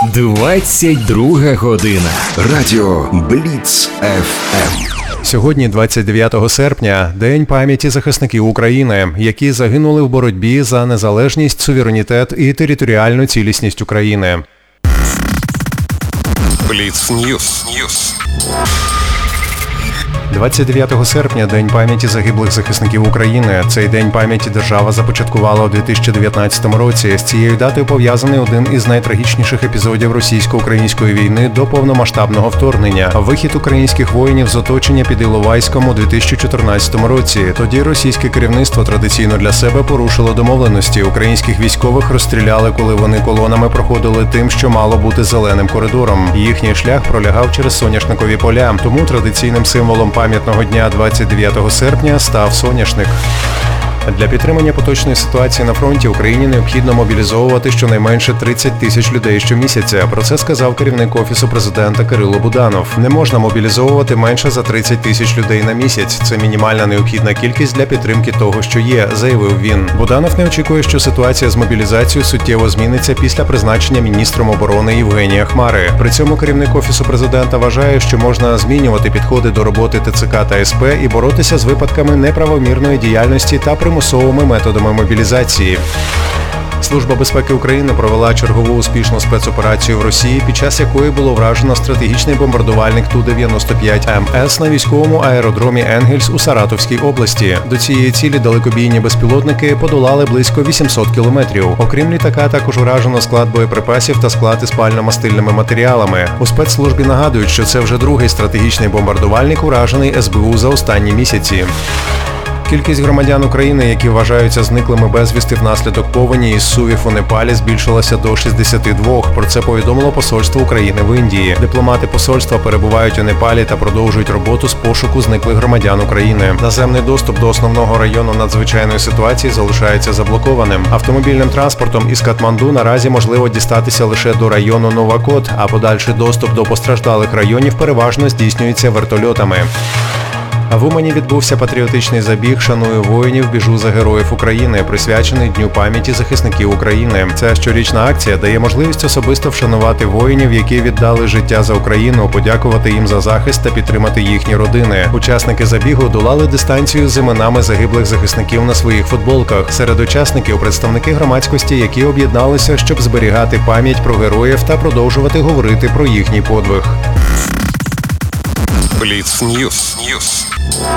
22 година. Радіо Бліц ФМ. Сьогодні, 29 серпня, День пам'яті захисників України, які загинули в боротьбі за незалежність, суверенітет і територіальну цілісність України. Бліц Ньюс. 29 серпня – День пам'яті загиблих захисників України. Цей День пам'яті держава започаткувала у 2019 році. З цією датою пов'язаний один із найтрагічніших епізодів російсько-української війни до повномасштабного вторгнення – вихід українських воїнів з оточення під Іловайськом у 2014 році. Тоді російське керівництво традиційно для себе порушило домовленості. Українських військових розстріляли, коли вони колонами проходили тим, що мало бути зеленим коридором. Їхній шлях пролягав через соняшникові поля. Тому традиційним символом пам'ятного дня 29 серпня став соняшник. Для підтримання поточної ситуації на фронті Україні необхідно мобілізовувати щонайменше 30 тисяч людей щомісяця. Про це сказав керівник Офісу Президента Кирило Буданов. Не можна мобілізовувати менше за 30 тисяч людей на місяць. Це мінімальна необхідна кількість для підтримки того, що є, заявив він. Буданов не очікує, що ситуація з мобілізацією суттєво зміниться після призначення міністром оборони Євгенія Хмари. При цьому керівник Офісу Президента вважає, що можна змінювати підходи до роботи ТЦК та СП і боротися з випадками неправомірної діяльності та примусовими методами мобілізації. Служба безпеки України провела чергову успішну спецоперацію в Росії, під час якої було вражено стратегічний бомбардувальник Ту-95МС на військовому аеродромі Енгельс у Саратовській області. До цієї цілі далекобійні безпілотники подолали близько 800 кілометрів. Окрім літака, також вражено склад боєприпасів та склад із пально-мастильними матеріалами. У спецслужбі нагадують, що це вже другий стратегічний бомбардувальник, уражений СБУ за останні місяці. Кількість громадян України, які вважаються зниклими безвісти внаслідок повені із Сувів у Непалі, збільшилася до 62. Про це повідомило посольство України в Індії. Дипломати посольства перебувають у Непалі та продовжують роботу з пошуку зниклих громадян України. Наземний доступ до основного району надзвичайної ситуації залишається заблокованим. Автомобільним транспортом із Катманду наразі можливо дістатися лише до району Новакот, а подальший доступ до постраждалих районів переважно здійснюється вертольотами. В Умані відбувся патріотичний забіг «Шаную воїнів, біжу за героїв України», присвячений Дню пам'яті захисників України. Ця щорічна акція дає можливість особисто вшанувати воїнів, які віддали життя за Україну, подякувати їм за захист та підтримати їхні родини. Учасники забігу долали дистанцію з іменами загиблих захисників на своїх футболках. Серед учасників – представники громадськості, які об'єдналися, щоб зберігати пам'ять про героїв та продовжувати говорити про їхній подвиг. Бліц Ньюс.